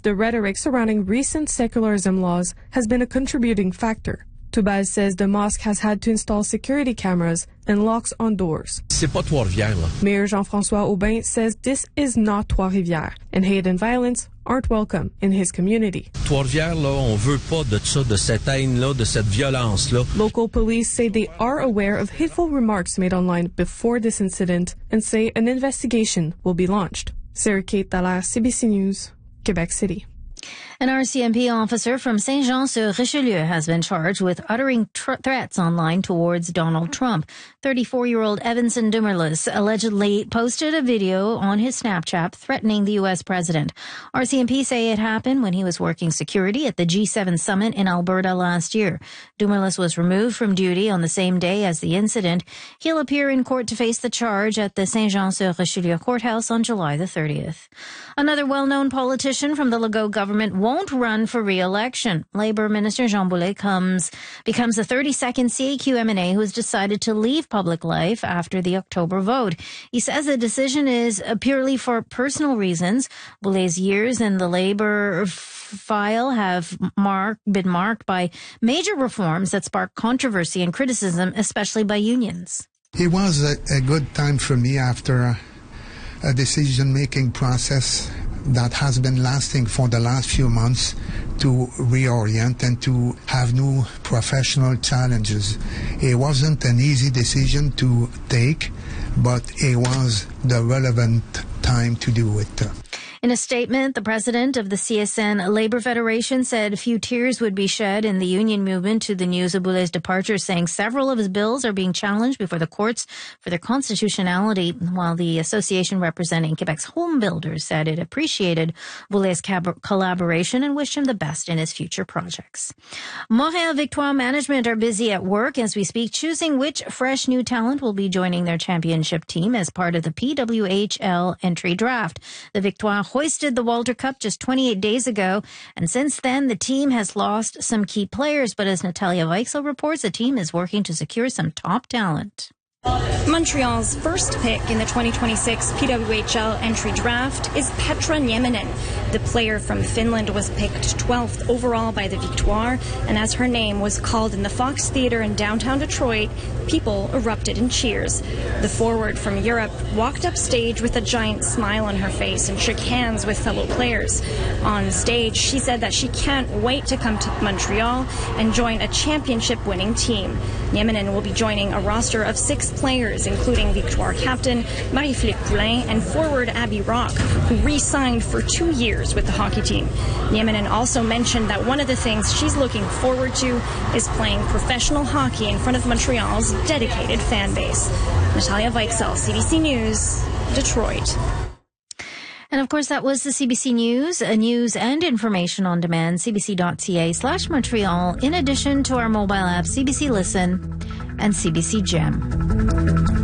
the rhetoric surrounding recent secularism laws has been a contributing factor. Toubaz says the mosque has had to install security cameras and locks on doors. C'est pas Trois-Rivières, là. Mayor Jean-François Aubin says this is not Trois-Rivières, and hate and violence aren't welcome in his community. Trois-Rivières, là, on veut pas de ça, de cette haine-là, de cette violence-là. Local police say they are aware of hateful remarks made online before this incident and say an investigation will be launched. Sarah Kate Dallaire, CBC News, Quebec City. An RCMP officer from Saint-Jean-sur-Richelieu has been charged with uttering threats online towards Donald Trump. 34-year-old Evanson Dumerlis allegedly posted a video on his Snapchat threatening the U.S. president. RCMP say it happened when he was working security at the G7 summit in Alberta last year. Dumerlis was removed from duty on the same day as the incident. He'll appear in court to face the charge at the Saint-Jean-sur-Richelieu courthouse on July the 30th. Another well-known politician from the Legault government won't run for re-election. Labour Minister Jean Boulet becomes the 32nd CAQ MNA who has decided to leave public life after the October vote. He says the decision is purely for personal reasons. Boulet's years in the Labour file have been marked by major reforms that sparked controversy and criticism, especially by unions. It was a good time for me after a decision-making process that has been lasting for the last few months to reorient and to have new professional challenges. It wasn't an easy decision to take, but it was the relevant time to do it. In a statement, the president of the CSN Labour Federation said few tears would be shed in the union movement to the news of Boulet's departure, saying several of his bills are being challenged before the courts for their constitutionality, while the association representing Quebec's home builders said it appreciated Boulet's collaboration and wished him the best in his future projects. Montréal Victoire management are busy at work as we speak, choosing which fresh new talent will be joining their championship team as part of the PWHL entry draft. The Victoire hoisted the Walter Cup just 28 days ago, and since then the team has lost some key players, but as Natalia Weichsel reports, the team is working to secure some top talent. Montreal's first pick in the 2026 PWHL entry draft is Petra Nieminen. The player from Finland was picked 12th overall by the Victoire, and as her name was called in the Fox Theater in downtown Detroit, people erupted in cheers. The forward from Europe walked upstage with a giant smile on her face and shook hands with fellow players. On stage, she said that she can't wait to come to Montreal and join a championship-winning team. Nieminen will be joining a roster of 6 players, including Victoire captain Marie-Philippe Poulin and forward Abby Rock, who re-signed for 2 years with the hockey team. Nieminen also mentioned that one of the things she's looking forward to is playing professional hockey in front of Montreal's dedicated fan base. Natalia Weichsel, CBC News, Detroit. And of course, that was the CBC News, news and information on demand, cbc.ca/Montreal, in addition to our mobile app, CBC Listen and CBC Gem.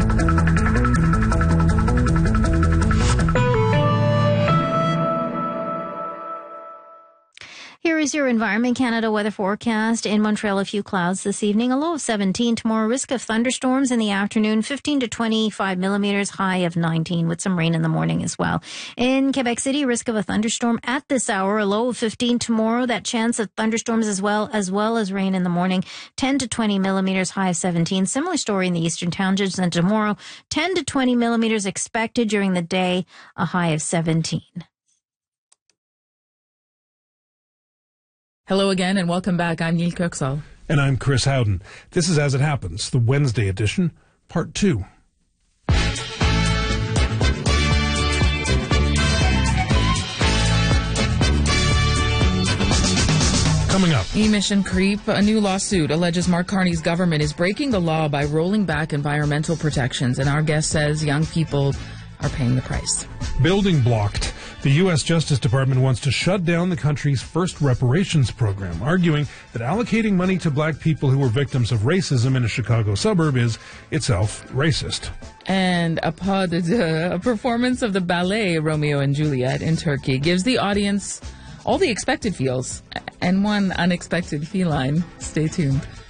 Here is your Environment Canada weather forecast. In Montreal, a few clouds this evening, a low of 17. Tomorrow, risk of thunderstorms in the afternoon, 15 to 25 millimeters, high of 19, with some rain in the morning as well. In Quebec City, risk of a thunderstorm at this hour, a low of 15. Tomorrow, that chance of thunderstorms as well as rain in the morning, 10 to 20 millimeters, high of 17. Similar story in the eastern townships. And tomorrow, 10 to 20 millimeters expected during the day, a high of 17. Hello again and welcome back. I'm Neil Kirksall. And I'm Chris Howden. This is As It Happens, the Wednesday edition, Part 2. Coming up. Emission creep. A new lawsuit alleges Mark Carney's government is breaking the law by rolling back environmental protections. And our guest says young people are paying the price. Building blocked. The U.S. Justice Department wants to shut down the country's first reparations program, arguing that allocating money to black people who were victims of racism in a Chicago suburb is itself racist. And a performance of the ballet Romeo and Juliet in Turkey gives the audience all the expected feels and one unexpected feline. Stay tuned.